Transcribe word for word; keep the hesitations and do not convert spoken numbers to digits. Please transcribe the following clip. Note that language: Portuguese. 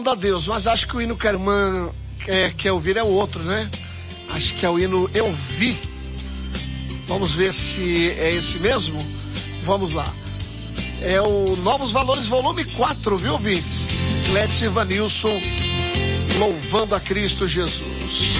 a Deus, mas acho que o hino que a irmã quer, quer ouvir é o outro, né? Acho que é o hino Eu Vi. Vamos ver se é esse mesmo? Vamos lá. É o Novos Valores, volume quatro, viu, ouvintes? Clétis e Vanilson, louvando a Cristo Jesus.